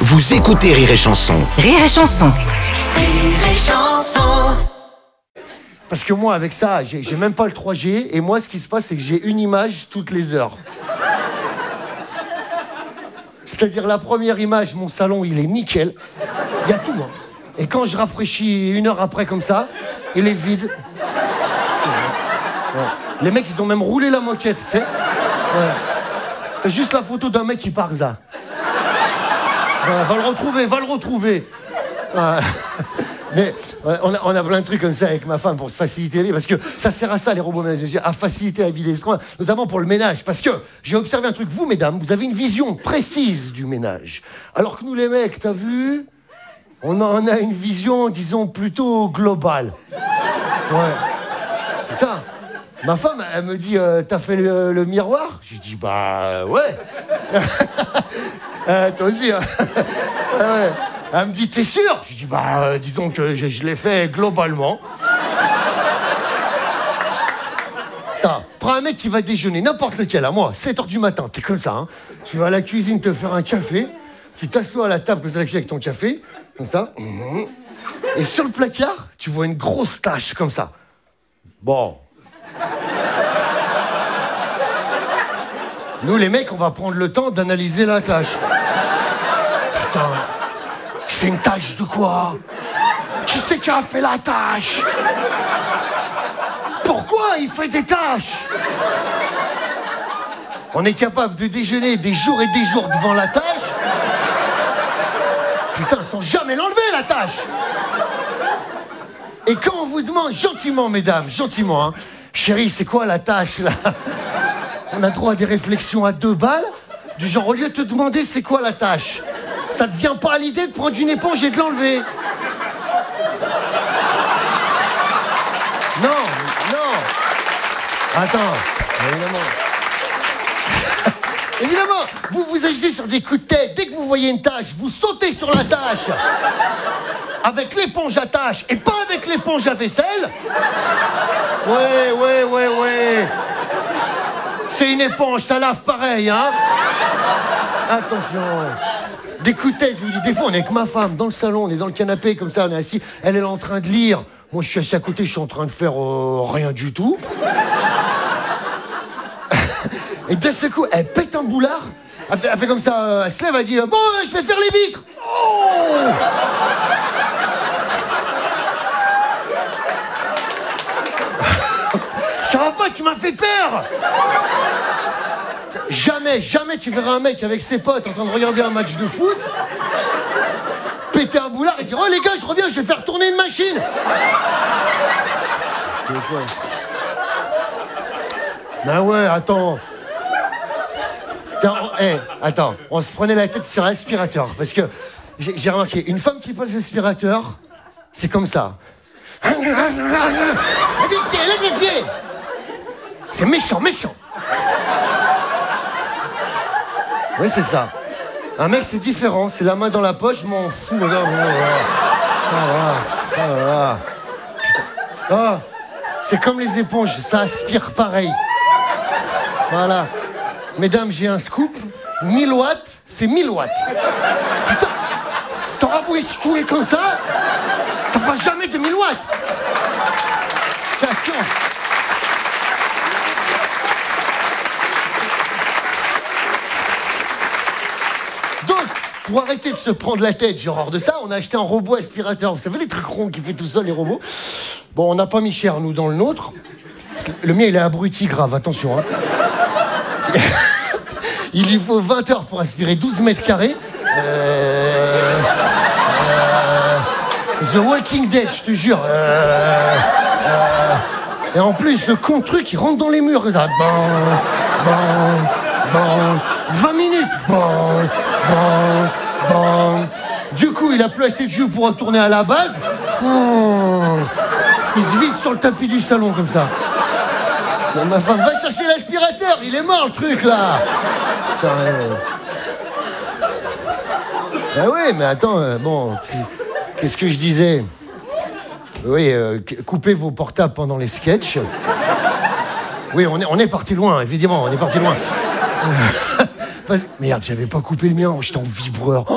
Vous écoutez Rire et Chanson. Rire et Chanson. Rire et Chanson. Parce que moi, avec ça, j'ai même pas le 3G. Et moi, ce qui se passe, c'est que j'ai une image toutes les heures. C'est-à-dire, la première image, mon salon, il est nickel. Il y a tout, hein. Et quand je rafraîchis une heure après, comme ça, il est vide. Ouais. Les mecs, ils ont même roulé la moquette, tu sais. Ouais. T'as juste la photo d'un mec qui part comme ça. Ouais, va le retrouver. Ouais. Mais on a plein de trucs comme ça avec ma femme pour se faciliter la vie, parce que ça sert à ça, les robots ménagers, à faciliter la vie des êtres humains, notamment pour le ménage. Parce que j'ai observé un truc, vous, mesdames, vous avez une vision précise du ménage. Alors que nous, les mecs, t'as vu, on a une vision, disons, plutôt globale. Ouais. C'est ça. Ma femme, elle me dit, t'as fait le miroir? J'ai dit, bah, ouais. Toi aussi, hein. Ouais. Elle me dit, t'es sûr? Je dis, bah, disons que je l'ai fait globalement. Prends un mec qui va déjeuner, n'importe lequel, à moi, 7h du matin, t'es comme ça, hein. Tu vas à la cuisine te faire un café, tu t'assois à la table comme ça avec ton café, comme ça. Et sur le placard, tu vois une grosse tache comme ça. Bon. Nous, les mecs, on va prendre le temps d'analyser la tâche. Putain, c'est une tâche de quoi? Qui c'est qui a fait la tâche? Pourquoi il fait des tâches? On est capable de déjeuner des jours et des jours devant la tâche. Putain, sans jamais l'enlever, la tâche. Et quand on vous demande, gentiment, mesdames, gentiment, hein, chérie, c'est quoi la tâche, là? On a droit à des réflexions à 2 balles, du genre, au lieu de te demander c'est quoi la tâche, ça te vient pas à l'idée de prendre une éponge et de l'enlever? Non. Attends, évidemment. Évidemment, vous agissez sur des coups de tête. Dès que vous voyez une tâche, vous sautez sur la tâche avec l'éponge à tâche et pas avec l'éponge à vaisselle. Ouais. C'est une éponge, ça lave pareil, hein. Attention. Des coups de tête, je vous dis, des fois on est avec ma femme dans le salon, on est dans le canapé comme ça, on est assis, elle est en train de lire. Moi je suis assis à côté, je suis en train de faire rien du tout. Et d'un seul coup, elle pète un boulard, elle fait comme ça, elle se lève, elle dit, bon, je vais faire les vitres. Oh. Ça va pas, tu m'as fait peur. Jamais tu verras un mec avec ses potes en train de regarder un match de foot, péter un boulard et dire, oh les gars, je reviens, je vais faire tourner une machine. Ben ouais, attends. Tiens, attends, on se prenait la tête sur l'aspirateur, parce que j'ai remarqué, une femme qui passe l'aspirateur, c'est comme ça. Lève les pieds. C'est méchant. Oui, c'est ça. Un mec, c'est différent. C'est la main dans la poche, je m'en fous. Ça va. Ah, c'est comme les éponges, ça aspire pareil. Voilà. Mesdames, j'ai un scoop. 1000 watts, c'est 1000 watts. Putain, t'auras beau secouer comme ça fera jamais de 1000 watts. C'est la science. Donc, pour arrêter de se prendre la tête, genre hors de ça, on a acheté un robot aspirateur. Vous savez, les trucs ronds qui fait tout seul, les robots. Bon, on n'a pas mis cher, nous, dans le nôtre. Le mien, il est abruti grave, attention. Hein. Il lui faut 20 heures pour aspirer 12 mètres carrés. The Walking Dead, je te jure. Et en plus, ce con truc, il rentre dans les murs. Ça. 20 minutes. Du coup, il a plus assez de jus pour retourner à la base. Il se vide sur le tapis du salon comme ça. Bon, ma femme, va chercher l'aspirateur, il est mort le truc là. Ah oui, mais attends, bon, qu'est-ce que je disais? Oui, coupez vos portables pendant les sketchs. Oui, on est parti loin, évidemment, on est parti loin. Merde, j'avais pas coupé le mien, j'étais en vibreur.